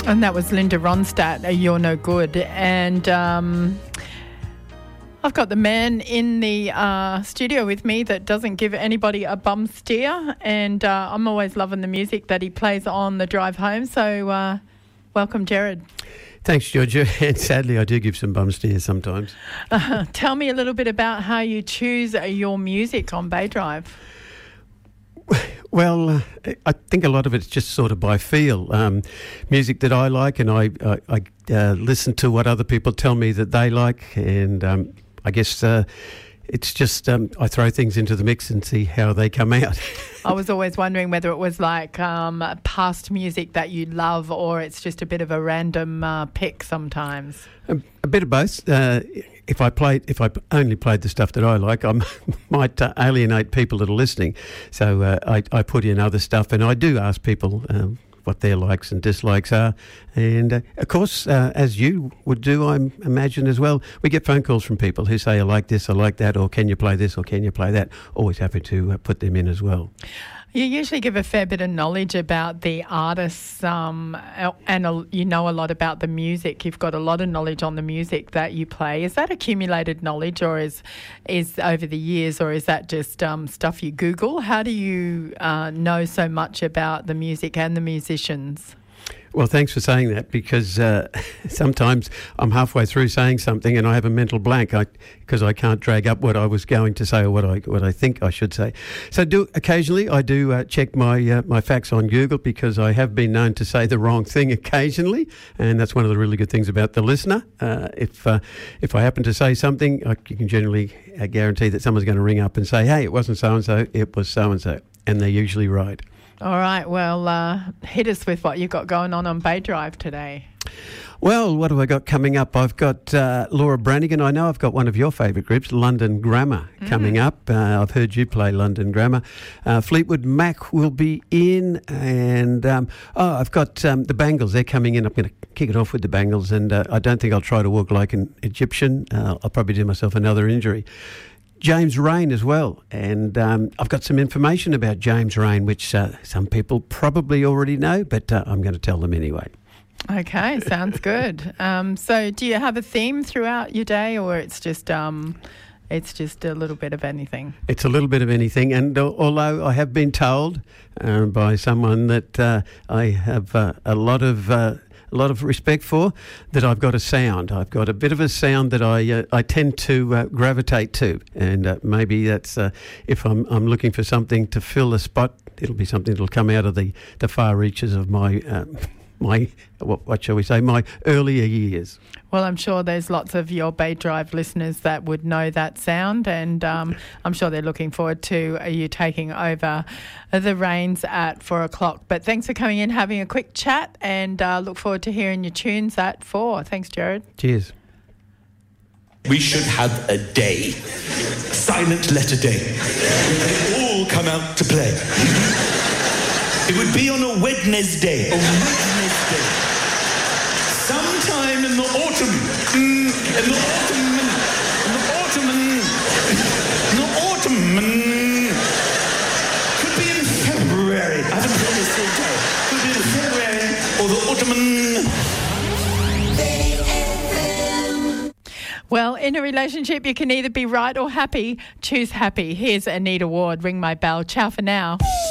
And that was Linda Ronstadt, You're No Good. And I've got the man in the studio with me that doesn't give anybody a bum steer. And I'm always loving the music that he plays on the drive home. So welcome, Jared. Thanks, Georgia. And sadly, I do give some bum steers sometimes. Tell me a little bit about how you choose your music on Bay Drive. Well, I think a lot of it's just sort of by feel. Music that I like, and I listen to what other people tell me that they like, and I guess it's just I throw things into the mix and see how they come out. I was always wondering whether it was like past music that you love, or it's just a bit of a random pick sometimes. A bit of both. If I only played the stuff that I like, I might alienate people that are listening. So I put in other stuff, and I do ask people what their likes and dislikes are. And of course, as you would do, I imagine as well, we get phone calls from people who say, I like this, I like that, or can you play this, or can you play that? Always happy to put them in as well. You usually give a fair bit of knowledge about the artists, and you know a lot about the music. You've got a lot of knowledge on the music that you play. Is that accumulated knowledge, or is over the years, or is that just stuff you Google? How do you know so much about the music and the musicians? Well, thanks for saying that, because sometimes I'm halfway through saying something and I have a mental blank because I can't drag up what I was going to say or what I think I should say. So occasionally I do check my facts on Google, because I have been known to say the wrong thing occasionally, and that's one of the really good things about the listener. If I happen to say something, you can generally guarantee that someone's going to ring up and say, hey, it wasn't so-and-so, it was so-and-so, and they're usually right. All right, well, hit us with what you've got going on Bay Drive today. Well, what have I got coming up? I've got Laura Branigan. I know I've got one of your favourite groups, London Grammar, coming up. I've heard you play London Grammar. Fleetwood Mac will be in, and I've got the Bangles. They're coming in. I'm going to kick it off with the Bangles, and I don't think I'll try to walk like an Egyptian. I'll probably do myself another injury. James Rain as well, and I've got some information about James Rain, which some people probably already know, but I'm going to tell them anyway. Okay, sounds good. So do you have a theme throughout your day, or it's just a little bit of anything? It's a little bit of anything, and although I have been told by someone that I have a lot of respect for, that I've got a sound. I've got a bit of a sound that I tend to gravitate to, and maybe that's if I'm looking for something to fill a spot, it'll be something that'll come out of the far reaches of my what shall we say, my earlier years. Well, I'm sure there's lots of your Bay Drive listeners that would know that sound, and I'm sure they're looking forward to you taking over the reins at 4 o'clock. But thanks for coming in, having a quick chat, and look forward to hearing your tunes at 4. Thanks, Jared. Cheers. We should have a day, silent letter day. They all come out to play. It would be on a Wednesday. Sometime in the autumn. Could be in February. I haven't heard this all day. Could be in February or the autumn. Well, in a relationship, you can either be right or happy. Choose happy. Here's Anita Ward. Ring my bell. Ciao for now.